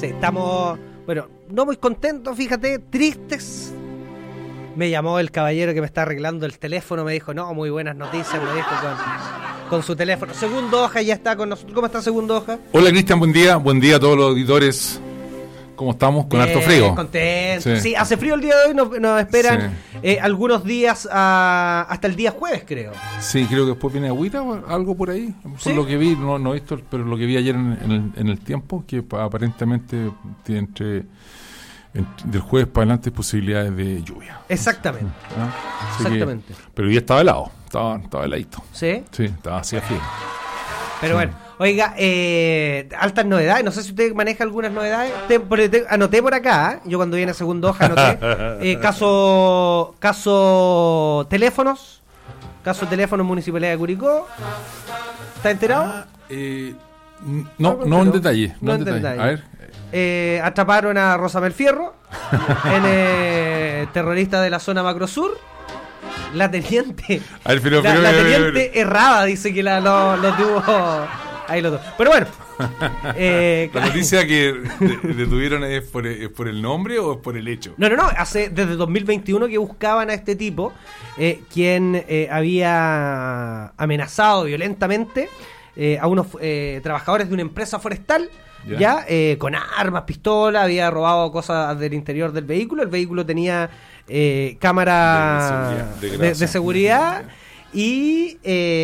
Sí, estamos, bueno, no muy contentos, fíjate, tristes. Me llamó el caballero que me está arreglando el teléfono, me dijo, no, muy buenas noticias, me dijo con su teléfono. Segundo Hoja ya está con nosotros. ¿Cómo está Segundo Hoja? Hola Cristian, buen día a todos los auditores. ¿Cómo estamos? Con harto frío. Contento. Sí, hace frío el día de hoy, nos esperan algunos días hasta el día jueves, creo. Sí, creo que después viene agüita o algo por ahí. Por ¿Sí? lo que vi, no he visto, pero lo que vi ayer en el tiempo, que aparentemente tiene del jueves para adelante posibilidades de lluvia. Exactamente. Exactamente. Pero hoy estaba helado, estaba heladito. ¿Sí? Sí, estaba así a frío. Pero bueno, oiga, altas novedades, no sé si usted maneja algunas novedades. Anoté por acá, yo cuando viene a Segundo Hoja anoté, caso teléfonos Municipalidad de Curicó. ¿Está enterado? No en detalle. No en detalle. A ver. Atraparon a Rosamel Fierro, terrorista de la zona Macrosur. La teniente. La teniente errada dice que lo tuvo. Ahí lo tuvo. Pero bueno. ¿La noticia que detuvieron es por el nombre o es por el hecho? No. Desde 2021 que buscaban a este tipo, quien había amenazado violentamente a unos trabajadores de una empresa forestal. Ya, con armas, pistola, había robado cosas del interior del vehículo. El vehículo tenía cámara de seguridad y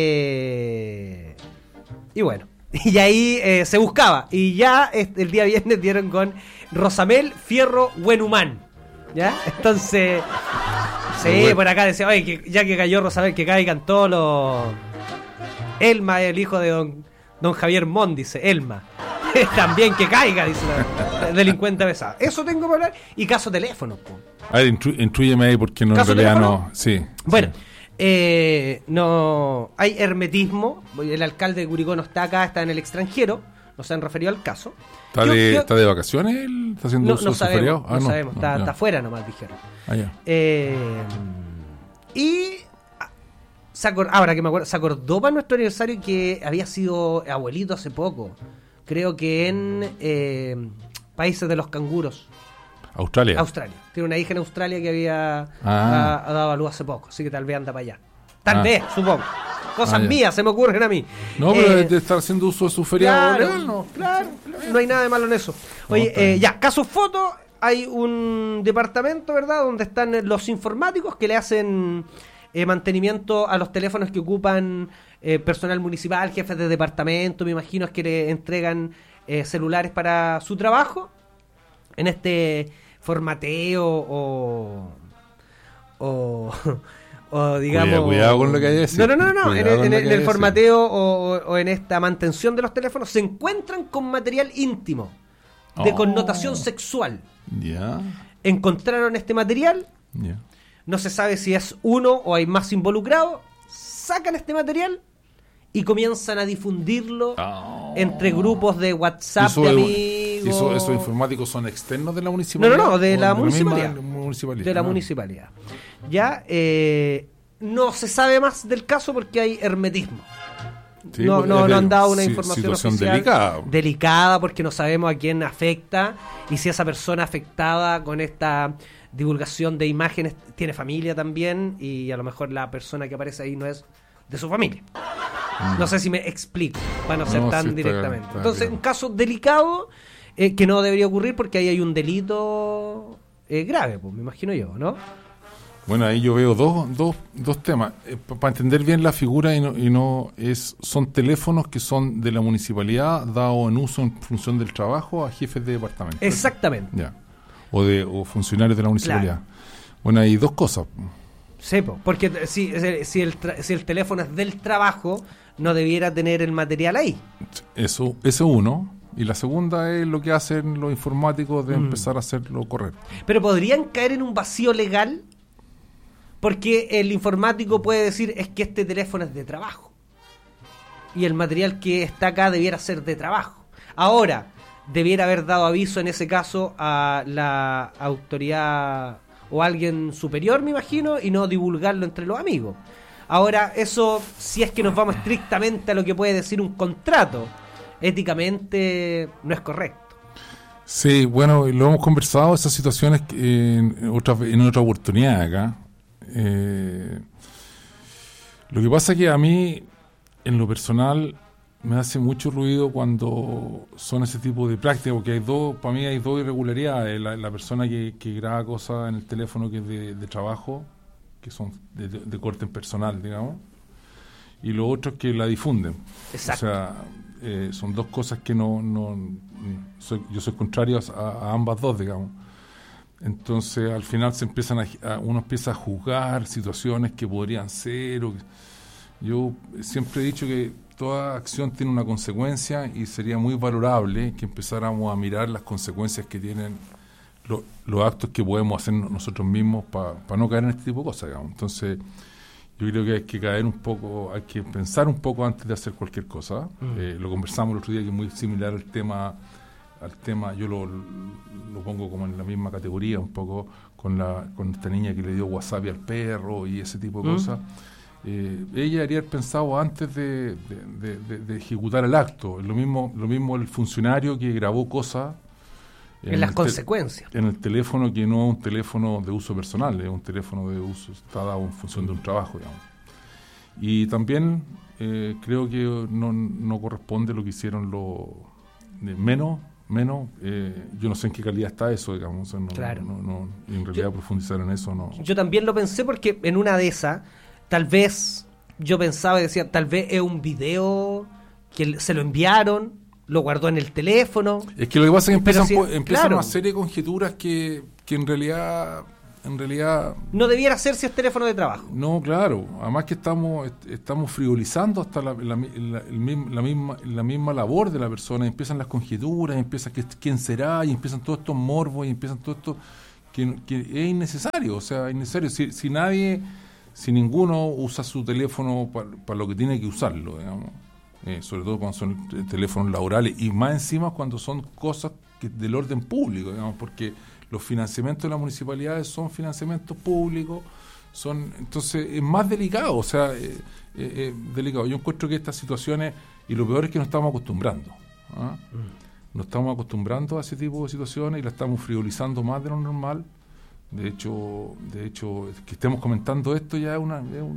bueno, y ahí se buscaba. Y ya el día viernes dieron con Rosamel Fierro Buenhumán. ¿Ya? Entonces, sí, por acá decía, oye, que ya que cayó Rosamel, que caigan todos los... Elma, el hijo de don Javier Mon, dice, Elma. También que caiga, dice la delincuente besada. Eso tengo para hablar. Y caso teléfono. A ver, intrúyeme ahí porque no, en realidad teléfono? No. Sí. Bueno, sí. No hay hermetismo. El alcalde de Curicó no está acá, está en el extranjero. No se han referido al caso. ¿Está de vacaciones él? ¿Está haciendo no sabemos, no sabemos. Está afuera nomás, dijeron. Ya. Y ahora que me acuerdo, se acordó para nuestro aniversario que había sido abuelito hace poco. Creo que en Países de los Canguros. Australia. Tiene una hija en Australia que había ha dado a luz hace poco, así que tal vez anda para allá. Tal vez, supongo. Cosas mías se me ocurren a mí. No, pero de estar haciendo uso de su feriado. Claro, no hay nada de malo en eso. Oye, caso foto, hay un departamento, ¿verdad?, donde están los informáticos que le hacen mantenimiento a los teléfonos que ocupan personal municipal, jefes de departamento, me imagino es que le entregan celulares para su trabajo en este formateo o digamos... Cuidado con lo que hay que decir. No. En el formateo o en esta mantención de los teléfonos se encuentran con material íntimo de connotación sexual. Ya. Encontraron este material. Ya. No se sabe si es uno o hay más involucrados. Sacan este material y comienzan a difundirlo entre grupos de WhatsApp de amigos. ¿Y esos informáticos son externos de la municipalidad? No, de la municipalidad. De la municipalidad. Ya, no se sabe más del caso porque hay hermetismo. Sí, no han dado una información oficial. Delicada porque no sabemos a quién afecta y si esa persona afectada con esta divulgación de imágenes tiene familia también y a lo mejor la persona que aparece ahí no es de su familia. No sé si me explico para no ser tan directamente. Entonces, un caso delicado que no debería ocurrir porque ahí hay un delito grave, pues me imagino yo, ¿no? Bueno, ahí yo veo dos temas. Para entender bien la figura son teléfonos que son de la municipalidad dados en uso en función del trabajo a jefes de departamento. Exactamente. Ya. O funcionarios de la municipalidad. Claro. Bueno, hay dos cosas. Sí, porque si el teléfono es del trabajo, no debiera tener el material ahí. Eso es uno. Y la segunda es lo que hacen los informáticos de empezar a hacerlo correcto. Pero podrían caer en un vacío legal porque el informático puede decir es que este teléfono es de trabajo y el material que está acá debiera ser de trabajo. Ahora, debiera haber dado aviso en ese caso a la autoridad o a alguien superior, me imagino, y no divulgarlo entre los amigos. Ahora, eso, si es que nos vamos estrictamente a lo que puede decir un contrato, éticamente no es correcto. Sí, bueno, lo hemos conversado, esas situaciones en otra oportunidad acá. Lo que pasa es que a mí, en lo personal, me hace mucho ruido cuando son ese tipo de prácticas, porque para mí hay dos irregularidades. La persona que graba cosas en el teléfono que es de trabajo, que son de corte personal, digamos, y lo otro es que la difunden. Exacto. O sea, son dos cosas que yo soy contrario a ambas dos, digamos. Entonces, al final uno empieza a juzgar situaciones que podrían ser. Yo siempre he dicho que toda acción tiene una consecuencia y sería muy valorable que empezáramos a mirar las consecuencias que tienen los actos que podemos hacer nosotros mismos para no caer en este tipo de cosas, digamos. Entonces, yo creo que hay que caer un poco, hay que pensar un poco antes de hacer cualquier cosa. Lo conversamos el otro día, que es muy similar al tema, yo lo pongo como en la misma categoría, un poco con esta niña que le dio wasabi al perro y ese tipo de cosas. Ella debería haber pensado antes de ejecutar el acto. Lo mismo el funcionario que grabó cosas en las consecuencias en el teléfono, que no es un teléfono de uso personal, es un teléfono de uso, está dado en función de un trabajo, digamos. Y también creo que no corresponde lo que hicieron menos, yo no sé en qué calidad está eso, digamos. O sea, claro. En realidad profundizar en eso no. Yo también lo pensé, porque en una de esas, tal vez yo pensaba y decía, tal vez es un video que se lo enviaron, lo guardó en el teléfono. Es que lo que pasa es que empiezan claro, una serie de conjeturas que en realidad no debiera ser si es teléfono de trabajo. No, claro. Además que estamos frivolizando hasta la misma labor de la persona. Empiezan las conjeturas, empieza quién será, y empiezan todos estos morbos, y empiezan todo esto que es innecesario. O sea, innecesario. Si ninguno usa su teléfono para lo que tiene que usarlo, digamos. Sobre todo cuando son teléfonos laborales, y más encima cuando son cosas del orden público, digamos, porque los financiamientos de las municipalidades son financiamientos públicos, entonces es más delicado, o sea, delicado. Yo encuentro que estas situaciones, y lo peor es que nos estamos acostumbrando, nos estamos acostumbrando a ese tipo de situaciones y la estamos frivolizando más de lo normal. De hecho, que estemos comentando esto ya es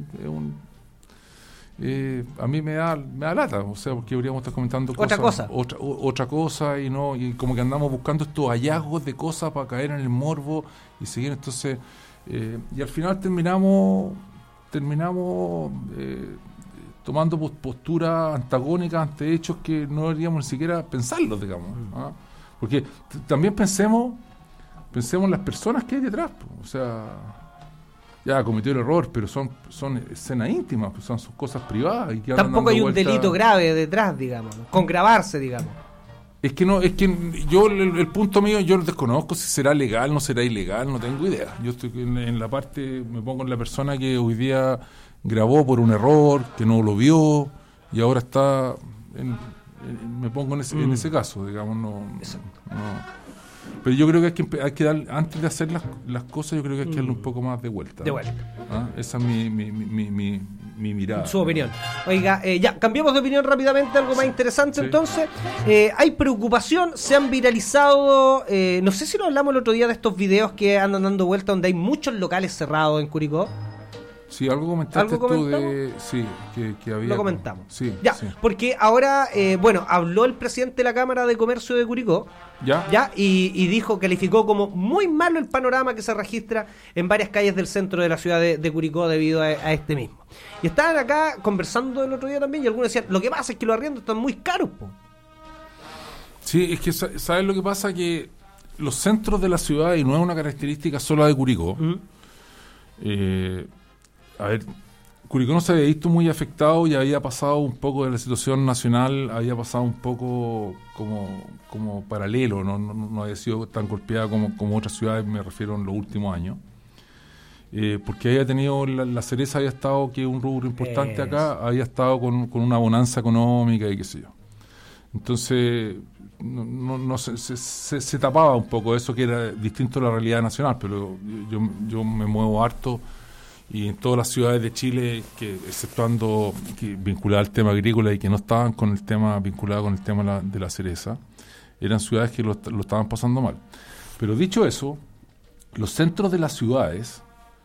a mí me da lata, o sea, porque deberíamos estar comentando otra cosa, y como que andamos buscando estos hallazgos de cosas para caer en el morbo y seguir. Entonces, y al final terminamos tomando posturas antagónicas ante hechos que no deberíamos ni siquiera pensarlos, digamos. Porque también pensemos en las personas que hay detrás, o sea, ya cometió el error, pero son escenas íntimas, son sus cosas privadas. Y que tampoco hay un delito grave detrás, digamos, con grabarse, digamos. Es que yo, el punto mío, yo lo desconozco, si será legal, no será ilegal, no tengo idea. Yo estoy en la parte, me pongo en la persona que hoy día grabó por un error, que no lo vio, y ahora está, me pongo en ese caso, digamos, no. Pero yo creo que hay que dar, antes de hacer las cosas, yo creo que hay que darle un poco más de vuelta. Esa es mi mirada. Su opinión. Oiga, ya, cambiamos de opinión rápidamente, algo más interesante. Sí. Entonces, hay preocupación, se han viralizado, no sé si lo hablamos el otro día de estos videos que andan dando vuelta, donde hay muchos locales cerrados en Curicó. Sí, algo comentaste tú de... Sí, que había... Lo comentamos. Sí, ya, sí. Porque ahora, habló el presidente de la Cámara de Comercio de Curicó, y dijo, calificó como muy malo el panorama que se registra en varias calles del centro de la ciudad de Curicó debido a este mismo. Y estaban acá conversando el otro día también, y algunos decían, lo que pasa es que los arriendos están muy caros, po. Sí, es que, ¿sabes lo que pasa? Que los centros de la ciudad, y no es una característica solo de Curicó, a ver, Curicó no se había visto muy afectado y había pasado un poco de la situación nacional, había pasado un poco como paralelo, no había sido tan golpeada como otras ciudades, me refiero en los últimos años. Porque había tenido, la Cereza había estado, que es un rubro importante acá, había estado con una bonanza económica y qué sé yo. Entonces, se tapaba un poco eso, que era distinto a la realidad nacional, pero yo me muevo harto, y en todas las ciudades de Chile, que exceptuando que vinculadas al tema agrícola y que no estaban con el tema vinculado con el tema de la cereza, eran ciudades que lo estaban pasando mal. Pero dicho eso, los centros de las ciudades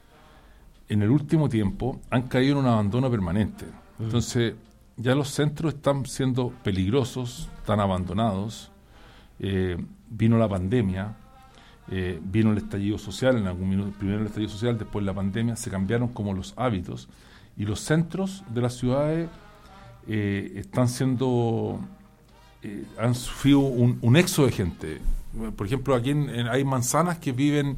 en el último tiempo han caído en un abandono permanente. Entonces, ya los centros están siendo peligrosos, están abandonados. Vino la pandemia, vino el estallido social, en algún minuto, primero el estallido social, después la pandemia, se cambiaron como los hábitos, y los centros de las ciudades están siendo, han sufrido un éxodo de gente. Por ejemplo, aquí hay manzanas que viven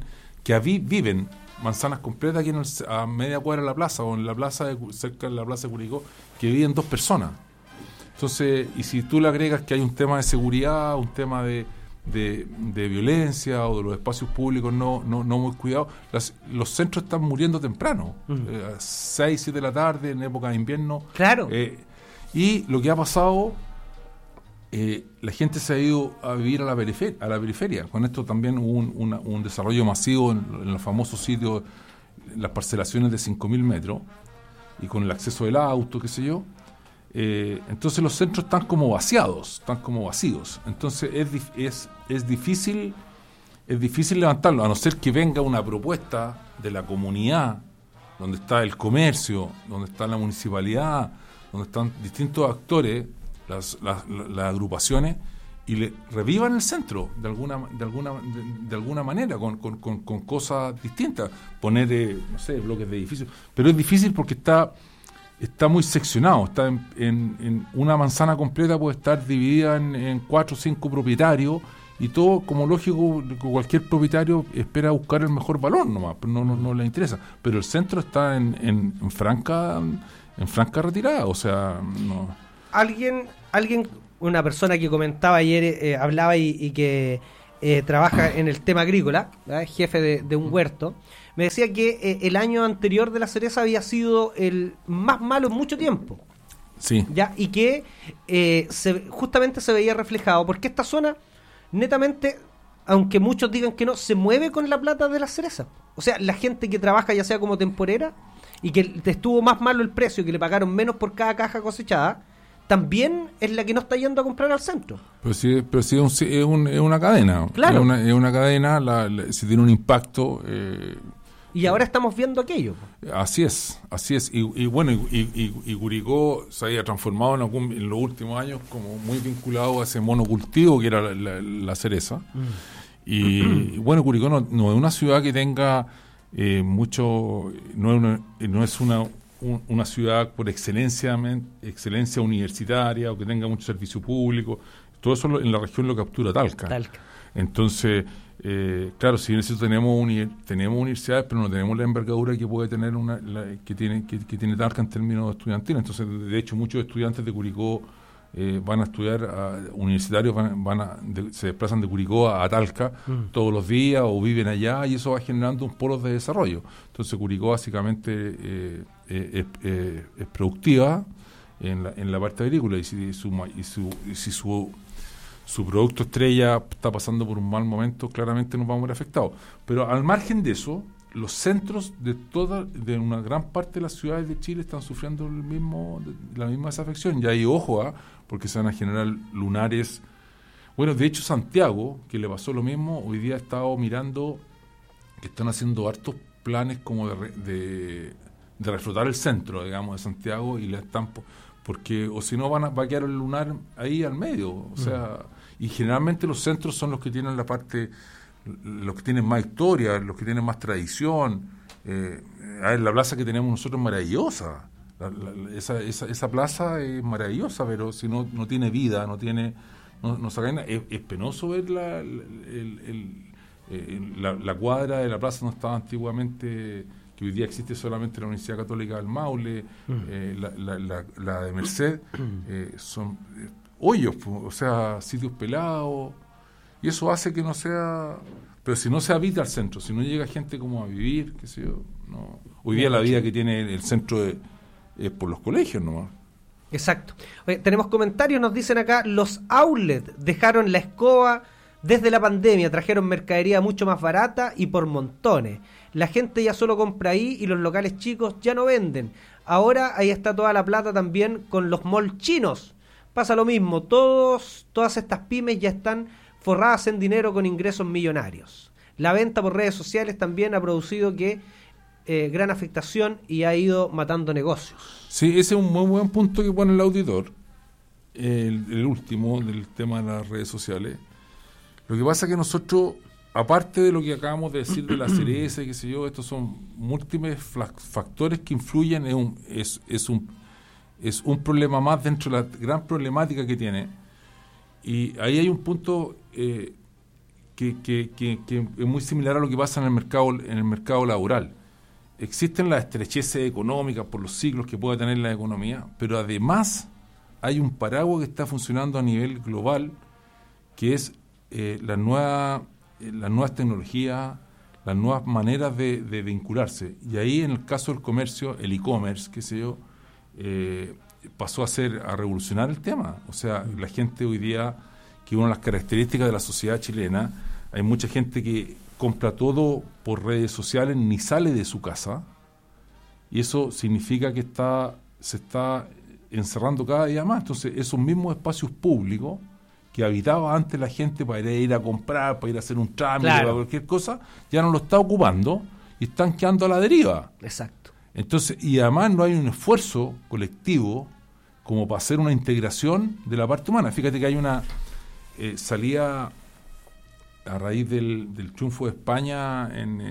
manzanas completas aquí a media cuadra de la plaza, o en la plaza cerca de la plaza de Curicó, que viven 2 personas. Entonces, y si tú le agregas que hay un tema de seguridad, un tema de violencia, o de los espacios públicos no muy cuidados, los centros están muriendo temprano, a 6, 7 de la tarde, en época de invierno. Claro. Y lo que ha pasado, la gente se ha ido a vivir a la periferia. Con esto también hubo un desarrollo masivo en los famosos sitios, las parcelaciones de 5.000 metros, y con el acceso del auto, qué sé yo. Entonces los centros están como vaciados, están como vacíos. Entonces es difícil levantarlo, a no ser que venga una propuesta de la comunidad, donde está el comercio, donde está la municipalidad, donde están distintos actores, las agrupaciones, y le revivan el centro de alguna manera, con cosas distintas, poner no sé, bloques de edificios. Pero es difícil porque está muy seccionado, está en una manzana completa, puede estar dividida en 4 o 5 propietarios, y todo, como lógico, cualquier propietario espera buscar el mejor valor nomás, no le interesa. Pero el centro está en franca retirada, o sea, no. Alguien, una persona que comentaba ayer, hablaba y que trabaja en el tema agrícola, jefe de un huerto, me decía que el año anterior de La Cereza había sido el más malo en mucho tiempo. Sí. ¿Ya? Y que justamente se veía reflejado, porque esta zona, netamente, aunque muchos digan que no, se mueve con la plata de La Cereza. O sea, la gente que trabaja ya sea como temporera, y que estuvo más malo el precio, que le pagaron menos por cada caja cosechada, también es la que no está yendo a comprar al centro. Pero sí es una cadena. Claro. Es una cadena, si tiene un impacto. Y ahora estamos viendo aquello. Así es. Y bueno, y Curicó se había transformado en los últimos años como muy vinculado a ese monocultivo que era la cereza. Y bueno, Curicó no es una ciudad que tenga mucho, no es una ciudad por excelencia universitaria, o que tenga mucho servicio público. Todo eso en la región lo captura Talca. Entonces, claro, si tenemos universidades, pero no tenemos la envergadura que puede tener que tiene Talca en términos estudiantiles. Entonces, de hecho, muchos estudiantes de Curicó van a estudiar universitarios, se desplazan de Curicó a Talca todos los días, o viven allá, y eso va generando un polo de desarrollo. Entonces Curicó básicamente es productiva en la parte agrícola, y si su producto estrella está pasando por un mal momento, claramente nos vamos a ver afectados. Pero al margen de eso, los centros de una gran parte de las ciudades de Chile están sufriendo la misma desafección. Y ahí, ojo, porque se van a generar lunares. Bueno, de hecho, Santiago, que le pasó lo mismo, hoy día he estado mirando que están haciendo hartos planes como de reflotar el centro, digamos, de Santiago, y le están, porque o si no va a quedar el lunar ahí al medio. O sea, y generalmente los centros son los que tienen los que tienen más historia, los que tienen más tradición. La plaza que tenemos nosotros es maravillosa. Esa plaza es maravillosa, pero si no tiene vida, no saca nada. Es penoso ver la cuadra de la plaza donde estaba antiguamente, que hoy día existe solamente la Universidad Católica del Maule, la de Merced, son hoyos, o sea, sitios pelados, y eso hace que no sea. Pero si no se habita el centro, si no llega gente como a vivir, qué sé yo, no. Hoy día la vida que tiene el centro es por los colegios nomás. Exacto. Oye, tenemos comentarios, nos dicen acá, los outlets dejaron la escoba desde la pandemia, trajeron mercadería mucho más barata y por montones. La gente ya solo compra ahí y los locales chicos ya no venden. Ahora ahí está toda la plata también con los malls chinos. Pasa lo mismo, todas estas pymes ya están forradas en dinero con ingresos millonarios. La venta por redes sociales también ha producido gran afectación y ha ido matando negocios. Sí, ese es un muy buen punto que pone el auditor, el último del tema de las redes sociales. Lo que pasa es que nosotros, aparte de lo que acabamos de decir de la cereza y qué sé yo, estos son múltiples factores que influyen, es un problema más dentro de la gran problemática que tiene. Y ahí hay un punto que es muy similar a lo que pasa en el mercado laboral. Existen las estrecheces económicas por los ciclos que puede tener la economía, pero además hay un paraguas que está funcionando a nivel global, que es las nuevas tecnologías, las nuevas maneras de vincularse. Y ahí, en el caso del comercio, el e-commerce, qué sé yo, pasó a revolucionar el tema. O sea, la gente hoy día, que una de las características de la sociedad chilena, hay mucha gente que compra todo por redes sociales, ni sale de su casa, y eso significa que se está encerrando cada día más. Entonces, esos mismos espacios públicos que habitaba antes la gente para ir a comprar, para ir a hacer un trámite, claro, para cualquier cosa, ya no lo está ocupando y están quedando a la deriva. Exacto. Entonces, y además no hay un esfuerzo colectivo como para hacer una integración de la parte humana. Fíjate que hay una salía a raíz del triunfo de España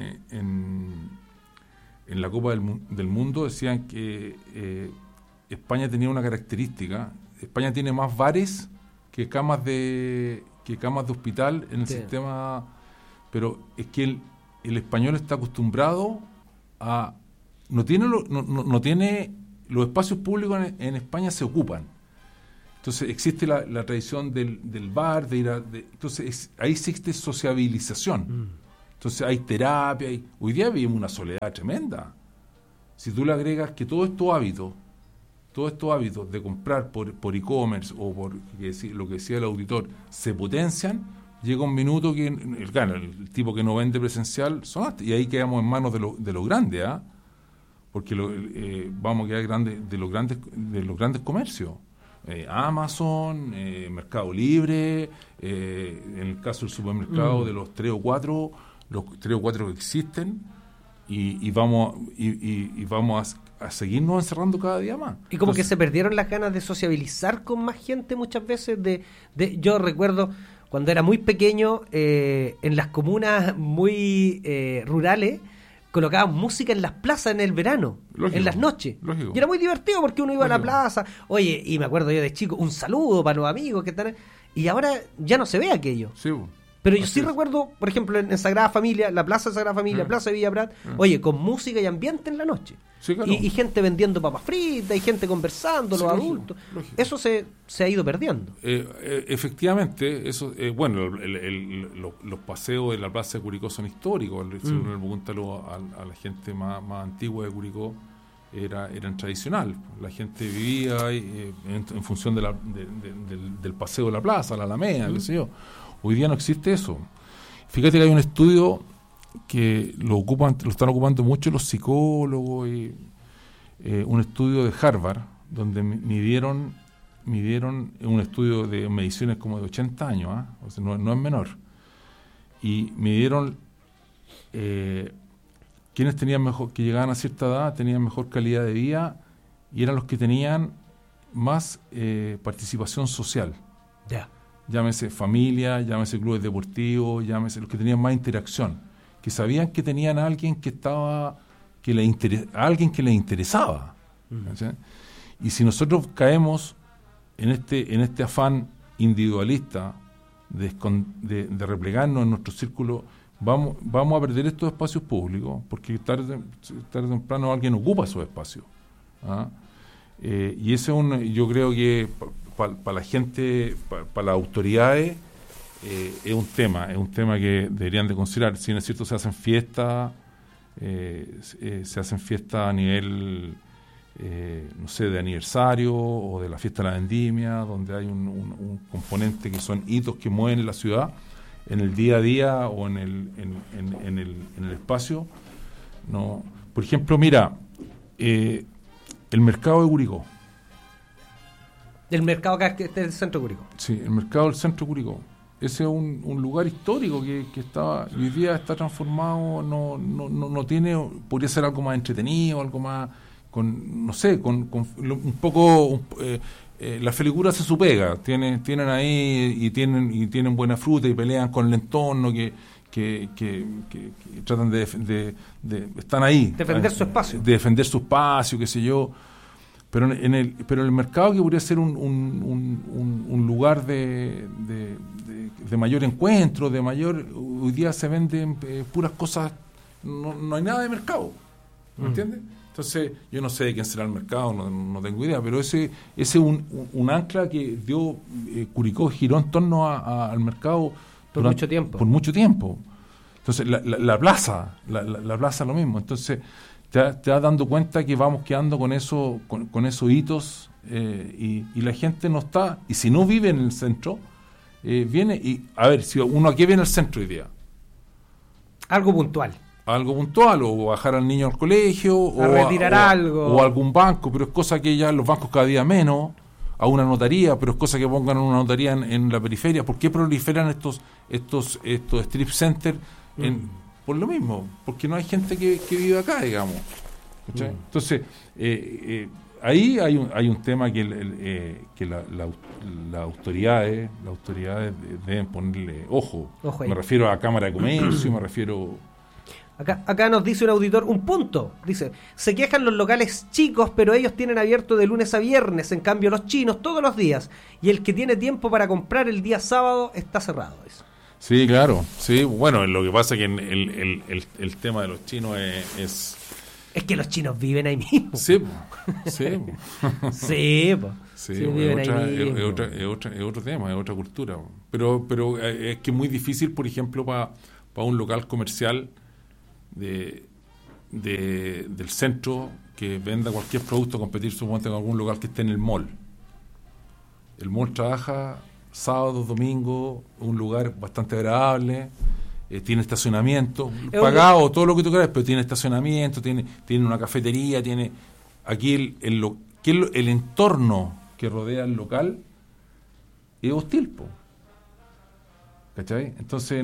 en la Copa del Mundo, decían que España tenía una característica. España tiene más bares que camas de hospital en el sistema, pero es que el español está acostumbrado a no tiene los espacios públicos en España se ocupan. Entonces existe la tradición del bar, de ir entonces ahí existe sociabilización. Entonces hay terapia, hoy día vivimos una soledad tremenda. Si tú le agregas que todos estos hábitos de comprar por e-commerce o por lo que decía el auditor se potencian, llega un minuto que el tipo que no vende presencial y ahí quedamos en manos de los grandes, porque vamos a quedar de los grandes comercios. Amazon, Mercado Libre, en el caso del supermercado de los 3 o 4 que existen, y vamos a seguirnos encerrando cada día más. Y como que se perdieron las ganas de sociabilizar con más gente muchas veces. Yo recuerdo cuando era muy pequeño, en las comunas muy rurales, colocaban música en las plazas en el verano, lógico, en las noches. Lógico. Y era muy divertido porque uno iba a la plaza. Oye, y me acuerdo yo de chico, un saludo para los amigos que están. Y ahora ya no se ve aquello. Sí. Pero yo sí recuerdo, por ejemplo, en Sagrada Familia, la Plaza de Sagrada Familia, Plaza de Villa Prat, oye, con música y ambiente en la noche. Sí, claro. Y gente vendiendo papas fritas, y gente conversando, los adultos. Lógico. Eso se ha ido perdiendo. Efectivamente, eso los paseos de la Plaza de Curicó son históricos. Si uno le pregunta a la gente más antigua de Curicó, eran tradicional. La gente vivía en función del paseo de la plaza, la Alameda, qué sé yo. Hoy día no existe eso. Fíjate que hay un estudio que lo están ocupando mucho los psicólogos, y un estudio de Harvard, donde midieron un estudio de mediciones como de 80 años, o sea, no es menor, y midieron quienes que llegaban a cierta edad tenían mejor calidad de vida, y eran los que tenían más participación social. Llámese familia, llámese clubes deportivos, llámese los que tenían más interacción, que sabían que tenían a alguien alguien que les interesaba. Y si nosotros caemos en este afán individualista de replegarnos en nuestro círculo, vamos a perder estos espacios públicos, porque tarde o temprano alguien ocupa esos espacios. Y ese yo creo que para la gente, para las autoridades, es un tema que deberían de considerar. Si no es cierto, se hacen fiestas a nivel, no sé, de aniversario o de la fiesta de la vendimia, donde hay un componente que son hitos que mueven la ciudad en el día a día o en el espacio. No, por ejemplo, mira, el mercado de Curicó. ¿Del mercado que es del centro de Curicó? Sí, el mercado del centro de Curicó. ese es un lugar histórico que hoy día está transformado, no tiene, podría ser algo más entretenido, algo más, un poco, la feligura hace su pega, tienen ahí y tienen buena fruta y pelean con el entorno que tratan de están ahí. Defender su espacio. De defender su espacio, qué sé yo. Pero en el mercado, que podría ser un lugar de mayor encuentro, hoy día se venden puras cosas, no hay nada de mercado, ¿me entiendes? Entonces, yo no sé de quién será el mercado, no tengo idea, pero ese es un ancla que dio Curicó, giró en torno al mercado por mucho tiempo. Por mucho tiempo. Entonces, la plaza es lo mismo. Entonces, te vas dando cuenta que vamos quedando con esos hitos, y la gente no está, y si no vive en el centro, viene y, a ver, si uno aquí viene al centro hoy día. Algo puntual, o bajar al niño al colegio, o retirar algo. O algún banco, pero es cosa que ya los bancos cada día menos, a una notaría, pero es cosa que pongan una notaría en la periferia. ¿Por qué proliferan estos strip centers? Por lo mismo, porque no hay gente que vive acá, digamos. Entonces, ahí hay un tema que las autoridades deben ponerle ojo. Me refiero a Cámara de Comercio, me refiero... Acá nos dice un auditor un punto. Dice, se quejan los locales chicos, pero ellos tienen abierto de lunes a viernes, en cambio los chinos todos los días. Y el que tiene tiempo para comprar el día sábado está cerrado. Eso. Sí, claro. Sí, bueno, lo que pasa es que el tema de los chinos es... Es que los chinos viven ahí mismo. Sí, sí, viven ahí mismo. Es otro tema, es otra cultura. Pero es que es muy difícil, por ejemplo, para un local comercial del centro que venda cualquier producto, competir suponte con algún local que esté en el mall. El mall trabaja sábado, domingo, un lugar bastante agradable, tiene estacionamiento, pagado, todo lo que tú quieras, pero tiene estacionamiento, tiene una cafetería, tiene aquí el entorno que rodea el local es hostil, ¿cachai? Entonces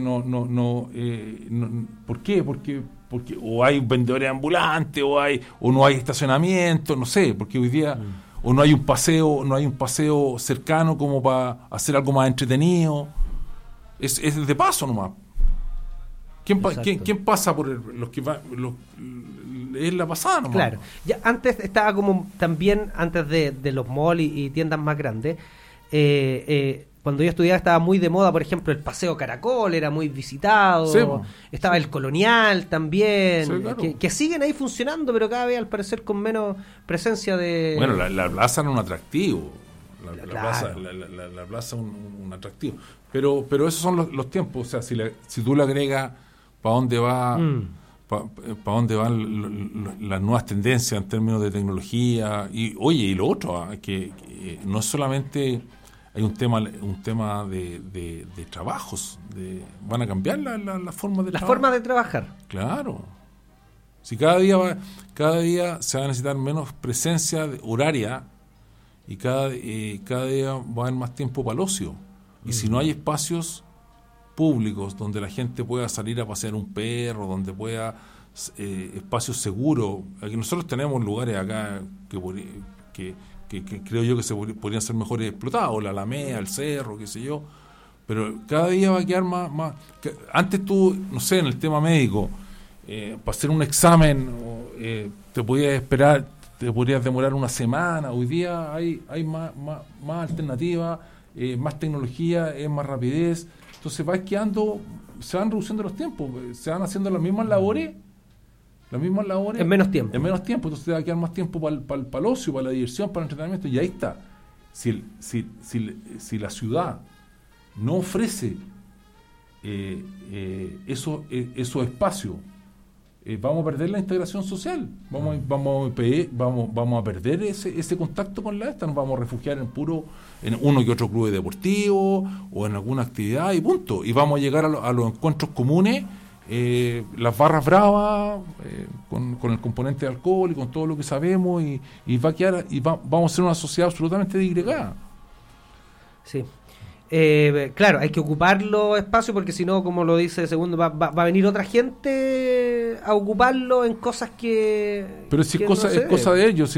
¿por qué? Porque o hay vendedores ambulantes o no hay estacionamiento, no sé, porque hoy día o no hay un paseo cercano como para hacer algo más entretenido. Es de paso nomás. ¿Quién pasa por los que van? Es la pasada nomás. Claro. Ya antes estaba como también, antes de los malls y tiendas más grandes, cuando yo estudiaba estaba muy de moda, por ejemplo, el Paseo Caracol era muy visitado, sí, estaba el Colonial también, sí, claro. que siguen ahí funcionando, pero cada vez al parecer con menos presencia de... Bueno, la plaza era un atractivo, la plaza un atractivo, pero esos son los tiempos, o sea, si tú le agregas para dónde va... para dónde van las nuevas tendencias en términos de tecnología, y lo otro, que no es solamente... Hay un tema de trabajos, van a cambiar la forma de trabajar. Forma de trabajar. Claro. Si cada día se va a necesitar menos presencia horaria y cada día va a haber más tiempo para el ocio. Y si no hay espacios públicos donde la gente pueda salir a pasear un perro, donde pueda espacios seguros. Aquí nosotros tenemos lugares acá que creo yo que podrían ser mejor explotados, la Alameda, el Cerro, qué sé yo, pero cada día va a quedar más antes tú, no sé, en el tema médico, para hacer un examen te podrías demorar una semana. Hoy día hay más alternativas, más tecnología, más rapidez, entonces se van reduciendo los tiempos, se van haciendo las mismas labores en menos tiempo, entonces te va a quedar más tiempo para el ocio, para la diversión, para el entretenimiento, y ahí está. Si la ciudad no ofrece esos espacios, vamos a perder la integración social, vamos a perder ese contacto con nos vamos a refugiar en uno que otro club deportivo o en alguna actividad y punto, y vamos a llegar a los encuentros comunes, las barras bravas, con el componente de alcohol y con todo lo que sabemos, y va a quedar, vamos a ser una sociedad absolutamente disgregada. Sí. claro, hay que ocupar los espacios porque si no, como lo dice Segundo, va a venir otra gente a ocuparlo en cosas que... Pero si es cosa de ellos,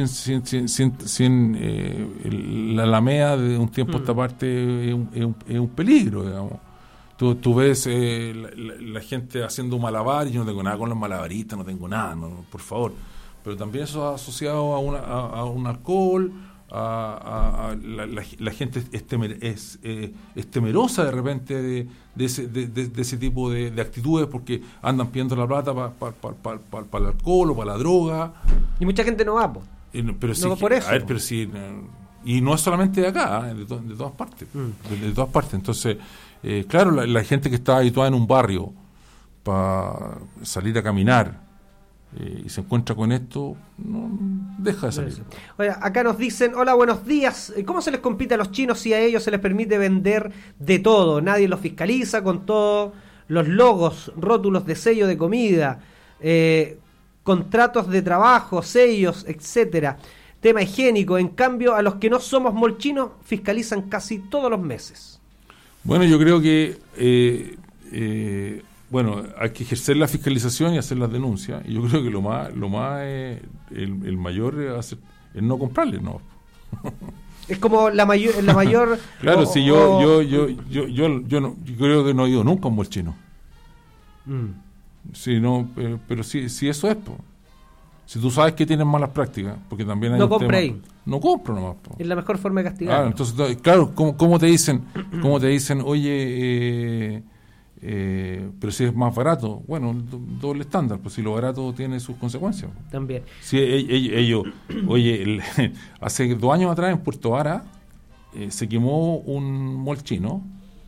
sin la Alameda de un tiempo a esta parte es un peligro, digamos. Tú ves la gente haciendo malabar, y yo no tengo nada con los malabaristas, no tengo nada, no, por favor. Pero también eso asociado a un alcohol, la gente es temerosa de repente de ese tipo de actitudes porque andan pidiendo la plata para el alcohol o para la droga. Y mucha gente no va, pero sí, no por eso. A ver, pero sí, y no es solamente de acá, de todas partes. De todas partes. Entonces, claro, la gente que está habituada en un barrio para salir a caminar y se encuentra con esto, no deja de salir. Oye, acá nos dicen, hola, buenos días, ¿cómo se les compite a los chinos si a ellos se les permite vender de todo? Nadie los fiscaliza con todos los logos, rótulos de sello de comida, contratos de trabajo, sellos, etcétera, tema higiénico. En cambio, a los que no somos molchinos fiscalizan casi todos los meses. Bueno, yo creo que hay que ejercer la fiscalización y hacer las denuncias. Y yo creo que lo más el mayor es no comprarle, ¿no? Es como la mayor claro, si yo creo que no he ido nunca a un molchino. Sí, no, pero sí eso es, si tú sabes que tienen malas prácticas, porque también hay no compré, no compro nomás. Es la mejor forma de castigar. Entonces, claro, ¿cómo te dicen, oye, pero si es más barato? Bueno, doble estándar, pues si lo barato tiene sus consecuencias. También. Si ellos, oye, hace 2 años atrás en Puerto Vara se quemó un molchino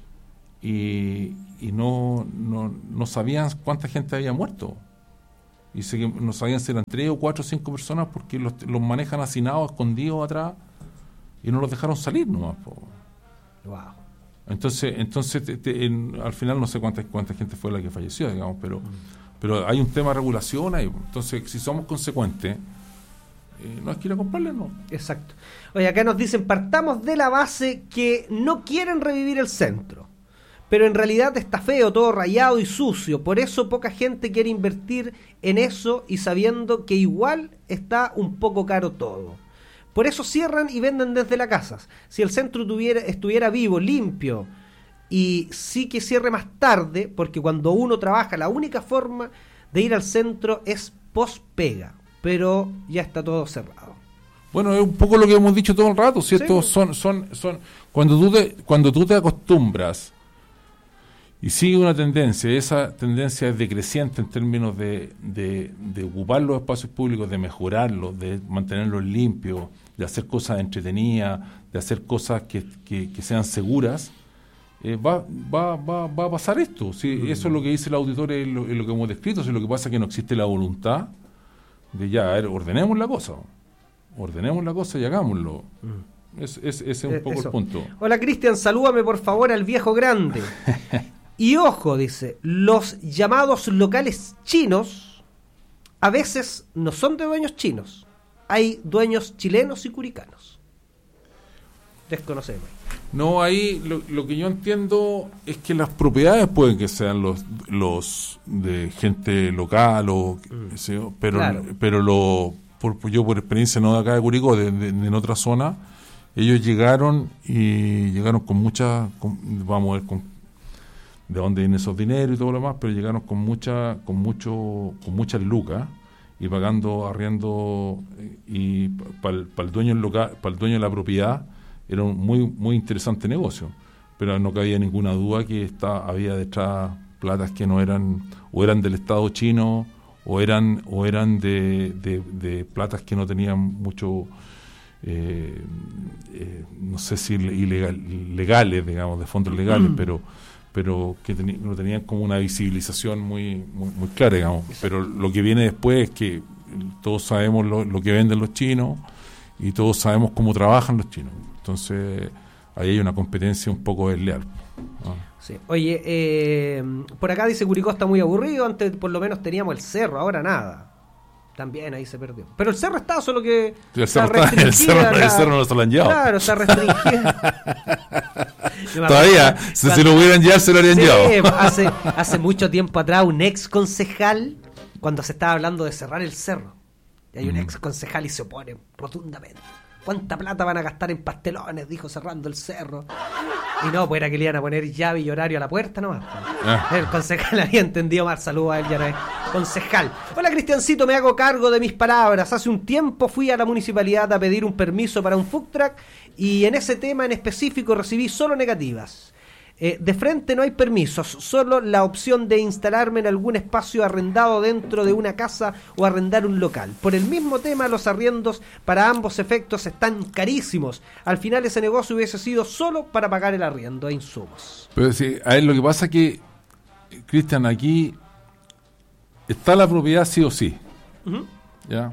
y no sabían cuánta gente había muerto. Y no sabían si eran 3 o 4 o 5 personas porque los manejan hacinados, escondidos atrás y no los dejaron salir nomás. Wow. Entonces al final no sé cuánta gente fue la que falleció, digamos, pero hay un tema de regulación ahí. Entonces, si somos consecuentes, no hay que ir a comprarle, ¿no? Exacto. Oye, acá nos dicen, partamos de la base que no quieren revivir el centro, pero en realidad está feo, todo rayado y sucio, por eso poca gente quiere invertir en eso y sabiendo que igual está un poco caro todo. Por eso cierran y venden desde las casas. Si el centro estuviera vivo, limpio, y sí que cierre más tarde, porque cuando uno trabaja, la única forma de ir al centro es post-pega, pero ya está todo cerrado. Bueno, es un poco lo que hemos dicho todo el rato, ¿cierto? Sí. Son cuando tú te acostumbras y sigue una tendencia, esa tendencia es decreciente en términos de ocupar los espacios públicos, de mejorarlos, de mantenerlos limpios, de hacer cosas entretenidas, de hacer cosas que sean seguras, va a pasar esto. ¿Sí? Eso es lo que dice el auditor, es lo que hemos descrito. Si lo que pasa es que no existe la voluntad de ordenemos la cosa y hagámoslo. Ese es un poco el punto. Hola, Cristian, salúdame por favor al viejo grande. Y ojo, dice, los llamados locales chinos a veces no son de dueños chinos. Hay dueños chilenos y curicanos. Desconocemos. No, ahí lo que yo entiendo es que las propiedades pueden que sean los de gente local, pero claro. Pero yo por experiencia no de acá de Curicó, en otra zona, ellos llegaron con mucha, vamos a ver de dónde vienen esos dineros y todo lo demás, pero llegaron con muchas lucas y pagando arriendo, y para el dueño local, para el dueño de la propiedad era un muy interesante negocio, pero no cabía ninguna duda que había detrás platas que no eran, o eran del Estado chino, o eran de platas que no tenían mucho, no sé si legales, digamos, de fondos legales, pero que no tenían como una visibilización muy clara, digamos. Pero lo que viene después es que todos sabemos lo que venden los chinos y todos sabemos cómo trabajan los chinos. Entonces, ahí hay una competencia un poco desleal. Sí. Oye, por acá dice Curicó está muy aburrido, antes por lo menos teníamos el cerro, ahora nada. También ahí se perdió. Pero el cerro está, solo que el cerro no lo se lo han llevado. Claro, está restringido. Todavía, si lo hubieran llevado, se lo habrían llevado. Hace mucho tiempo atrás, un ex concejal, cuando se estaba hablando de cerrar el cerro, y hay un ex concejal y se opone rotundamente. ¿Cuánta plata van a gastar en pastelones? Dijo, cerrando el cerro. Y no, pues era que le iban a poner llave y horario a la puerta nomás. El concejal había entendido mal. Saludos a él, ya no es concejal. Hola, Cristiancito, me hago cargo de mis palabras. Hace un tiempo fui a la municipalidad a pedir un permiso para un food truck y en ese tema en específico recibí solo negativas. De frente no hay permisos, solo la opción de instalarme en algún espacio arrendado dentro de una casa o arrendar un local. Por el mismo tema, los arriendos para ambos efectos están carísimos. Al final ese negocio hubiese sido solo para pagar el arriendo e insumos. Pero sí, a ver, lo que pasa es que, Cristian, aquí está la propiedad sí o sí. ¿Ya?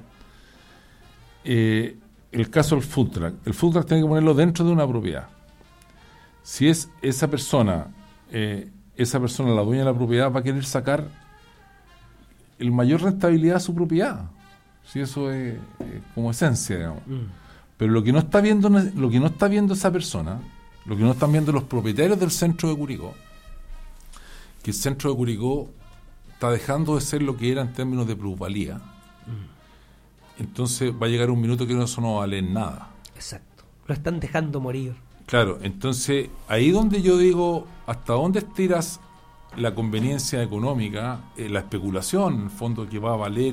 El caso del food truck. El food truck tiene que ponerlo dentro de una propiedad. Si es esa persona la dueña de la propiedad, va a querer sacar el mayor rentabilidad a su propiedad. Si eso es como esencia, digamos. Pero lo que no está viendo esa persona, lo que no están viendo los propietarios del centro de Curicó, que el centro de Curicó está dejando de ser lo que era en términos de plusvalía. Entonces va a llegar un minuto que eso no va a valer nada. Exacto. Lo están dejando morir. Claro, entonces ahí donde yo digo, ¿hasta dónde estiras la conveniencia económica, la especulación, en el fondo, que va a valer,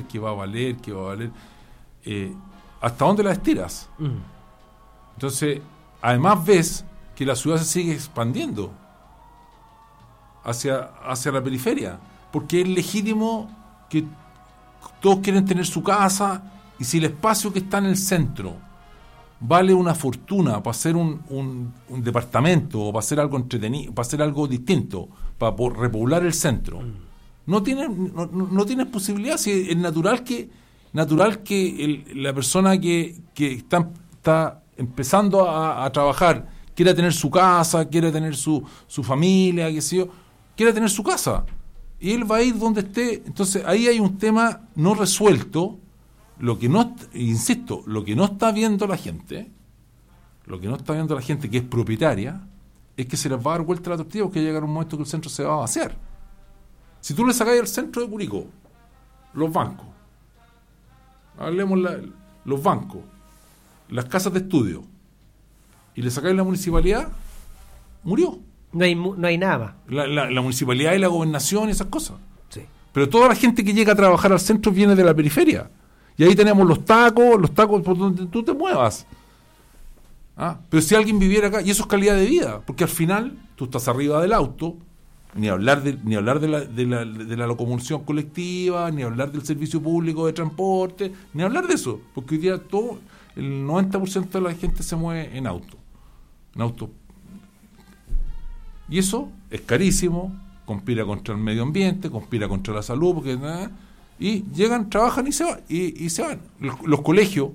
¿hasta dónde la estiras? Entonces, además ves que la ciudad se sigue expandiendo hacia la periferia, porque es legítimo que todos quieren tener su casa, y si el espacio que está en el centro vale una fortuna para hacer un departamento o para hacer algo entretenido, para hacer algo distinto, para repoblar el centro, no tienes posibilidad. Si es natural que la persona que está empezando a trabajar quiera tener su casa, quiera tener su familia, qué sé yo, quiera tener su casa, y él va a ir donde esté. Entonces ahí hay un tema no resuelto. Lo que no está viendo la gente, que es propietaria, es que se les va a dar vuelta la tortilla, porque va a llegar un momento que el centro se va a vaciar. Si tú le sacáis al centro de Curicó los bancos, hablemos los bancos, las casas de estudio, y le sacáis la municipalidad, murió. No hay nada más. La municipalidad y la gobernación y esas cosas. Sí. Pero toda la gente que llega a trabajar al centro viene de la periferia. Y ahí tenemos los tacos por donde tú te muevas. Pero si alguien viviera acá, y eso es calidad de vida, porque al final tú estás arriba del auto, ni hablar de la locomoción colectiva, ni hablar del servicio público de transporte, ni hablar de eso, porque hoy día el 90% de la gente se mueve en auto. Y eso es carísimo, conspira contra el medio ambiente, conspira contra la salud, porque y llegan, trabajan y se van. Los colegios,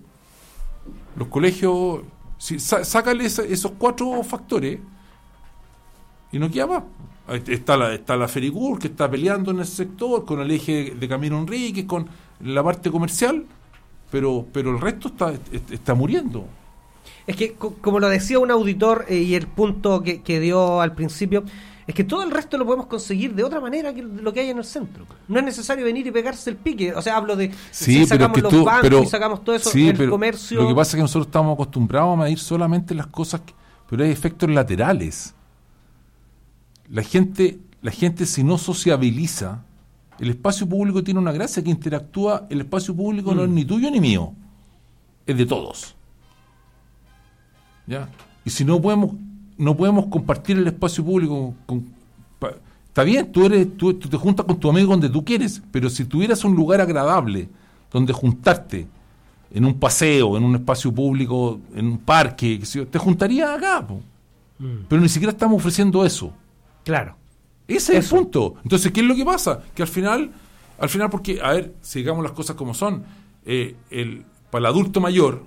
sácale esos 4 factores y no queda más. Está la Fericur, que está peleando en ese sector con el eje de Camino Enríquez, con la parte comercial, pero el resto está muriendo. Es que, como lo decía un auditor, y el punto que dio al principio, es que todo el resto lo podemos conseguir de otra manera que lo que hay en el centro. No es necesario venir y pegarse el pique. O sea, hablo de si sacamos los bancos y sacamos todo eso, el comercio. Lo que pasa es que nosotros estamos acostumbrados a medir solamente las cosas, pero hay efectos laterales. La gente si no sociabiliza, el espacio público tiene una gracia que interactúa. El espacio público no es ni tuyo ni mío, es de todos. ¿Ya? Y si no podemos compartir el espacio público está bien, tú te juntas con tu amigo donde tú quieres, pero si tuvieras un lugar agradable donde juntarte, en un paseo, en un espacio público, en un parque, te juntarías acá, pero ni siquiera estamos ofreciendo eso. Claro. Ese es el punto. Entonces, ¿qué es lo que pasa? Que al final, porque, a ver, si digamos las cosas como son, para el adulto mayor,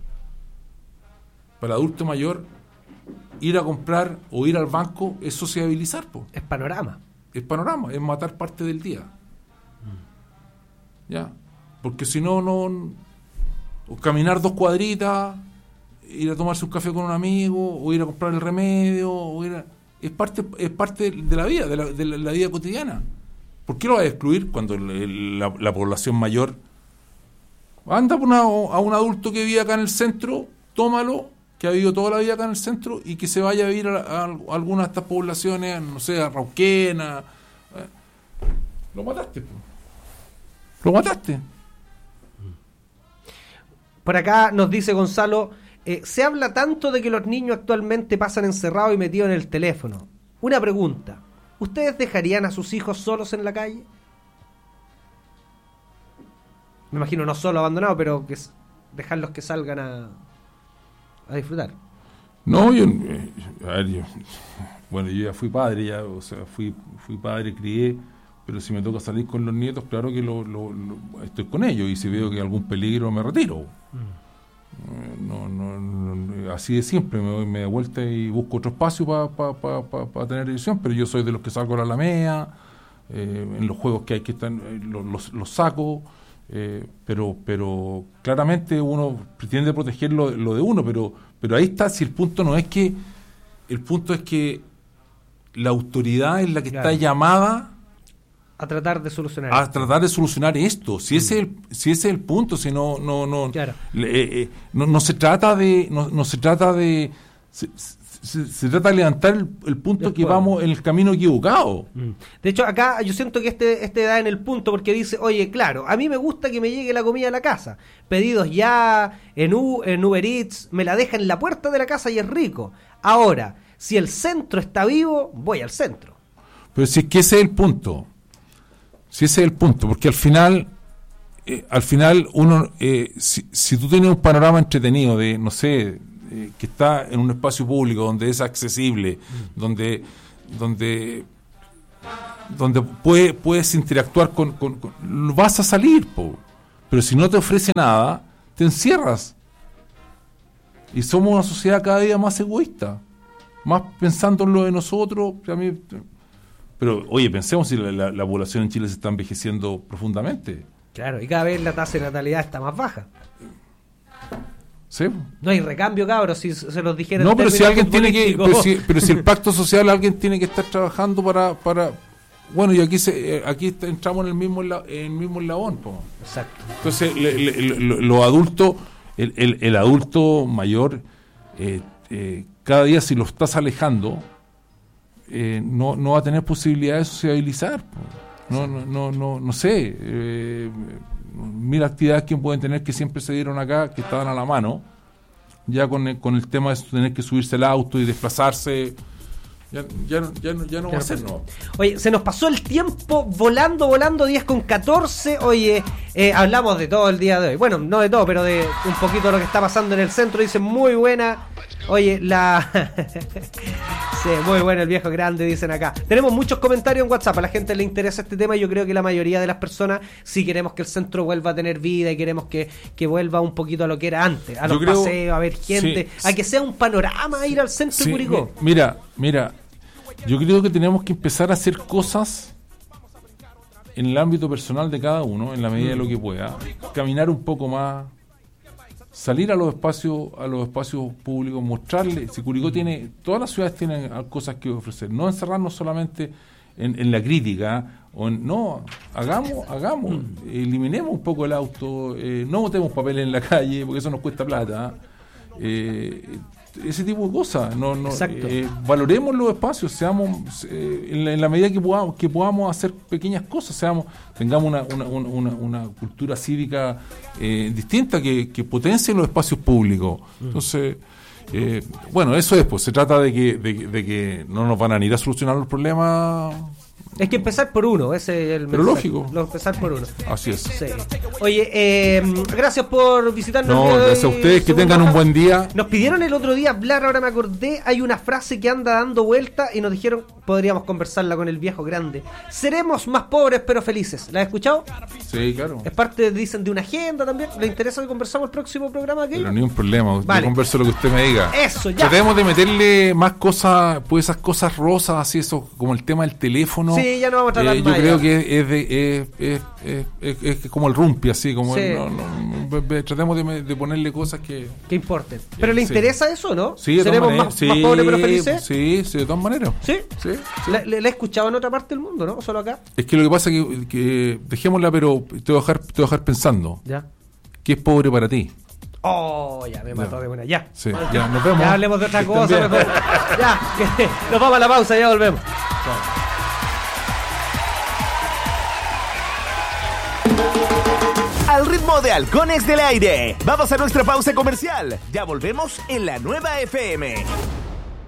ir a comprar o ir al banco es sociabilizar. Es panorama. Es matar parte del día. ¿Ya? porque si no, o caminar 2 cuadritas, ir a tomarse un café con un amigo, o ir a comprar el remedio, es parte de la vida, de la vida cotidiana. ¿Por qué lo vas a excluir cuando la población mayor anda a un adulto que vive acá en el centro, tómalo, que ha vivido toda la vida acá en el centro, y que se vaya a vivir a alguna de estas poblaciones, no sé, a Rauquena? Lo mataste. Lo mataste. Por acá nos dice Gonzalo, se habla tanto de que los niños actualmente pasan encerrados y metidos en el teléfono. Una pregunta, ¿ustedes dejarían a sus hijos solos en la calle? Me imagino no solo abandonados, pero dejarlos que salgan a disfrutar. No, yo ya fui padre, fui padre, crié, pero si me toca salir con los nietos, claro que estoy con ellos, y si veo que hay algún peligro me retiro. No, así de simple, me doy vuelta y busco otro espacio para tener edición, pero yo soy de los que salgo a la Alameda, en los juegos que hay que estar, los saco, pero claramente uno pretende proteger lo de uno, pero ahí está, si el punto no es que, el punto es que la autoridad es la que está llamada a tratar de solucionar esto. Si ese es el punto, si no se trata de se trata de levantar el punto que vamos en el camino equivocado. De hecho, acá yo siento que este da en el punto, porque dice, oye, claro, a mí me gusta que me llegue la comida a la casa, pedidos ya en Uber Eats, me la deja en la puerta de la casa y es rico. Ahora, si el centro está vivo, voy al centro. Pero si es que ese es el punto. Si ese es el punto, porque al final uno, si tú tienes un panorama entretenido de, no sé, que está en un espacio público donde es accesible, donde puedes interactuar con vas a salir, pero si no te ofrece nada, te encierras. Y somos una sociedad cada día más egoísta, más pensando en lo de nosotros. Pero, oye, pensemos si la población en Chile se está envejeciendo profundamente. Claro, y cada vez la tasa de natalidad está más baja. Sí. No hay recambio, cabros, si se los dijera. No, pero si alguien tiene que... Pero si el pacto social, alguien tiene que estar trabajando para bueno, y aquí entramos en el mismo eslabón. Exacto. Entonces, los adultos, el adulto mayor, cada día si lo estás alejando... no va a tener posibilidad de sociabilizar. No sé. Mil actividades que pueden tener que siempre se dieron acá, que estaban a la mano, ya con el tema de tener que subirse al auto y desplazarse. Ya no va a ser, no. Oye, se nos pasó el tiempo volando, 10:14. Oye, hablamos de todo el día de hoy. Bueno, no de todo, pero de un poquito de lo que está pasando en el centro. Dice, muy buena. Oye, sí, muy bueno el viejo grande, dicen acá. Tenemos muchos comentarios en WhatsApp, a la gente le interesa este tema y yo creo que la mayoría de las personas, si queremos que el centro vuelva a tener vida y queremos que vuelva un poquito a lo que era antes, a los paseos, a ver gente, a que sea un panorama ir al centro de Curicó. Mira, yo creo que tenemos que empezar a hacer cosas en el ámbito personal de cada uno, en la medida de lo que pueda, caminar un poco más, salir a los espacios públicos, mostrarle, si Curicó tiene, todas las ciudades tienen cosas que ofrecer, no encerrarnos solamente en la crítica, hagamos, eliminemos un poco el auto, no botemos papel en la calle, porque eso nos cuesta plata, ese tipo de cosas, valoremos los espacios, seamos en la medida que podamos hacer pequeñas cosas, tengamos una cultura cívica distinta que potencie los espacios públicos. Entonces, bueno, eso es, pues se trata de que no nos van a ir a solucionar los problemas. Es que empezar por uno, ese es el mensaje. Pero lógico. Empezar por uno. Así es. Sí. Oye, gracias por visitarnos. No, gracias a ustedes, que tengan un buen día. Nos pidieron el otro día hablar, ahora me acordé, hay una frase que anda dando vuelta y nos dijeron, podríamos conversarla con el viejo grande. Seremos más pobres pero felices. ¿La has escuchado? Sí, claro. Es parte, dicen, de una agenda también. ¿Le interesa que conversamos el próximo programa aquí? Pero ni un problema, vale. Yo converso lo que usted me diga. Eso, ya. Tratemos de meterle más cosas, pues esas cosas rosas, así, eso, como el tema del teléfono. Sí, ya no vamos a tratar yo creo que es como el rumpi, así como tratemos de ponerle cosas que importen. ¿Pero le interesa eso, no? Sí, de ¿seremos más pobres pero felices? Sí, de todas maneras. ¿Sí? ¿Le he escuchado en otra parte del mundo, no? ¿Solo acá? Es que lo que pasa es que dejémosla, pero te voy a dejar pensando. ¿Ya? ¿Qué es pobre para ti? Oh, ya me mató de buena. Ya. Sí, ya, nos vemos. Ya hablemos de otra cosa. Mejor. Ya, nos vamos a la pausa, ya volvemos. Al ritmo de Halcones del Aire. Vamos a nuestra pausa comercial. Ya volvemos en la Nueva FM.